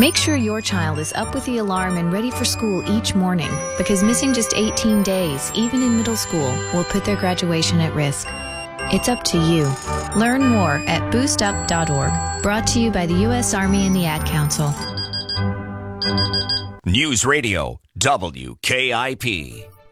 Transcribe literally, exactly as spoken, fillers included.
Make sure your child is up with the alarm and ready for school each morning, because missing just eighteen days, even in middle school, will put their graduation at risk. It's up to you. Learn more at boost up dot org. Brought to you by the U S Army and the Ad Council. News Radio W K I P.